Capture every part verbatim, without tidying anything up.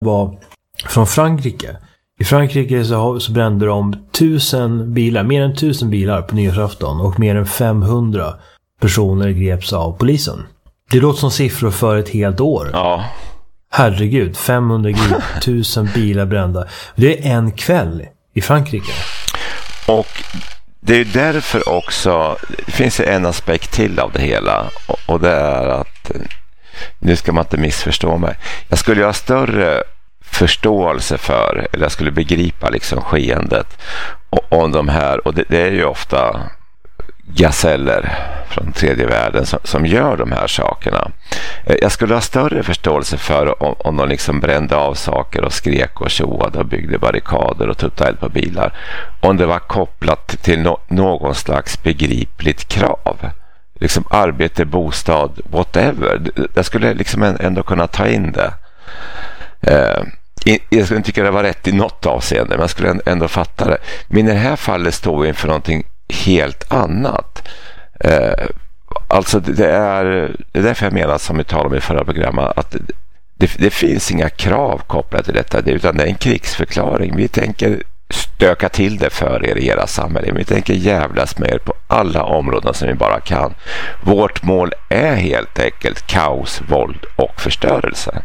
var från Frankrike. I Frankrike så, så brände de tusen bilar, mer än tusen bilar på nyårsafton och mer än femhundra personer greps av polisen. Det låter som siffror för ett helt år. Ja. Herregud, femhundra tusen bilar brända. Det är en kväll i Frankrike. Och det är därför också, det finns en aspekt till av det hela, och, och det är att, nu ska man inte missförstå mig, jag skulle ha större förståelse för, eller jag skulle begripa liksom skeendet om de här, och det, det är ju ofta gaseller från tredje världen som, som gör de här sakerna. Jag skulle ha större förståelse för om, om de liksom brände av saker och skrek och tjoade och byggde barrikader och tuttade eld på bilar, om det var kopplat till no, någon slags begripligt krav, liksom arbete, bostad, whatever. Jag skulle liksom ändå kunna ta in det. Eh, jag skulle inte tycka det var rätt i något avseende, men jag skulle ändå fatta det. Men i det här fallet står vi inför någonting helt annat. Eh, alltså det är, det är därför jag menar, som vi talade om i förra programmet, att det, det finns inga krav kopplade till detta, utan det är en krigsförklaring. Vi tänker stöka till det för er i era samhälle. Vi tänker jävlas med er på alla områden som vi bara kan. Vårt mål är helt enkelt kaos, våld och förstörelse.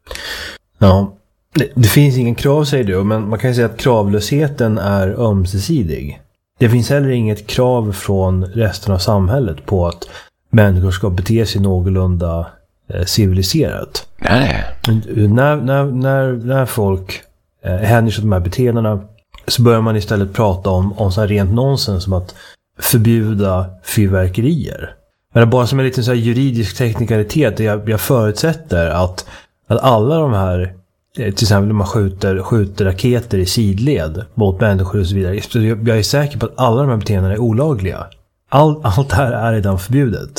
Ja, det, det finns ingen krav, säger du, men man kan säga att kravlösheten är ömsesidig. Det finns heller inget krav från resten av samhället på att människor ska bete sig någorlunda eh, civiliserat. Nej. När, när, när, när folk eh, händer sig de här beteendena, så börjar man istället prata om, om så här rent nonsens, som att förbjuda fyrverkerier. Men det är bara som en liten så här juridisk teknikalitet. Jag, jag förutsätter att, att alla de här, till exempel när man skjuter, skjuter raketer i sidled mot människor och så vidare. Så jag, jag är säker på att alla de här beteendena är olagliga. All, allt det här är redan förbjudet.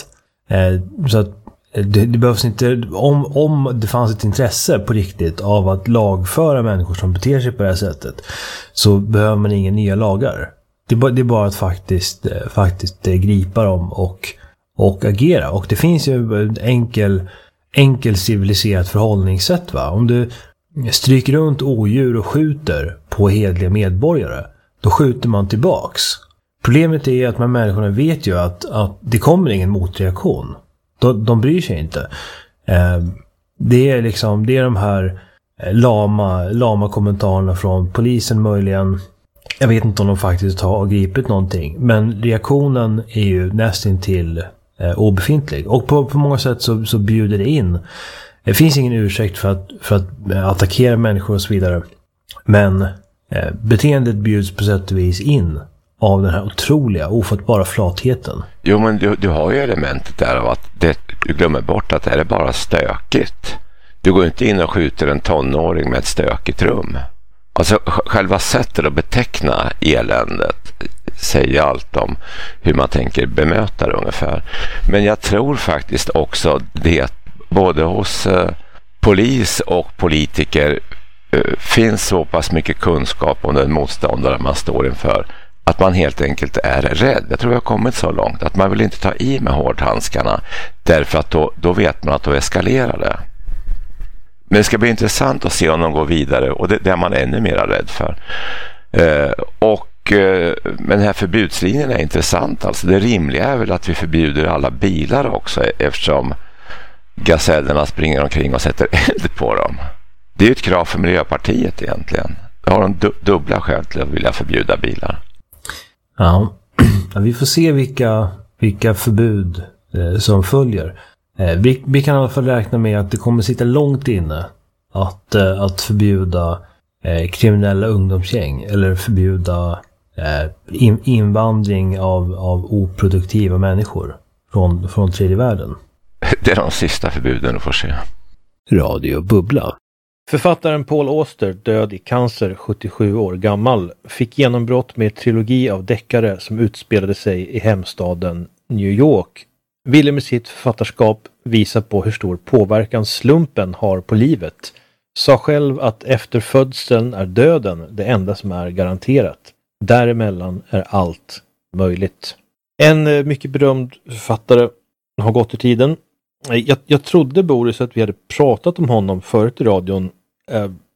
Eh, så att det, det behövs inte, om, om det fanns ett intresse på riktigt av att lagföra människor som beter sig på det här sättet, så behöver man inga nya lagar. Det är bara, det är bara att faktiskt, faktiskt gripa dem och, och agera. Och det finns ju en enkel, enkel civiliserat förhållningssätt, va? Om du stryker runt odjur och skjuter på hedliga medborgare, då skjuter man tillbaks. Problemet är att de här människorna vet ju att, att det kommer ingen motreaktion. De, de bryr sig inte. Eh, det är liksom, det är de här lama, lama kommentarerna från polisen möjligen. Jag vet inte om de faktiskt har gripit någonting, men reaktionen är ju nästan till eh, obefintlig. Och på, på många sätt så, så bjuder det in. Det finns ingen ursäkt för att, för att attackera människor och så vidare. Men eh, beteendet bjuds på sätt och vis in av den här otroliga, ofattbara flatheten. Jo, men du, du har ju elementet där av att det, du glömmer bort att det är bara stökigt. Du går inte in och skjuter en tonåring med ett stökigt rum. Alltså själva sättet att beteckna eländet säger allt om hur man tänker bemöta det ungefär. Men jag tror faktiskt också det, både hos eh, polis och politiker eh, finns så pass mycket kunskap om den motståndare man står inför, att man helt enkelt är rädd. Jag tror vi har kommit så långt att man vill inte ta i med hårdhandskarna, därför att då, då vet man att då eskalerar det. Men det ska bli intressant att se om de går vidare, och det, det är man ännu mer rädd för. Eh, och eh, men den här förbudslinjen är intressant. Alltså det rimliga är väl att vi förbjuder alla bilar också, eftersom gasellerna springer omkring och sätter eld på dem. Det är ju ett krav för Miljöpartiet egentligen. Det har de du- dubbla skäl till att vilja förbjuda bilar. Ja, vi får se vilka, vilka förbud eh, som följer. Eh, vi, vi kan i alla fall räkna med att det kommer sitta långt inne att, eh, att förbjuda eh, kriminella ungdomsgäng, eller förbjuda eh, in, invandring av, av oproduktiva människor från, från tredje världen. Det är de sista förbuden du får se. Radio Bubbla. Författaren Paul Auster, död i cancer, sjuttiosju år gammal, fick genombrott med trilogi av deckare som utspelade sig i hemstaden New York. Ville med sitt författarskap visa på hur stor påverkan slumpen har på livet. Sa själv att efter födseln är döden det enda som är garanterat. Däremellan är allt möjligt. En mycket berömd författare har gått i tiden. Jag, jag trodde, Boris, att vi hade pratat om honom förut i radion. Eh,